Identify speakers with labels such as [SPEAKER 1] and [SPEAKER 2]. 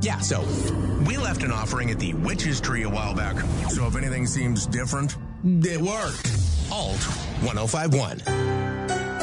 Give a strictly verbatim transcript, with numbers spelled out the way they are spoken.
[SPEAKER 1] Yeah, so we left an offering at the Witch's Tree a while back. So if anything seems different, it worked. Alt ten fifty-one.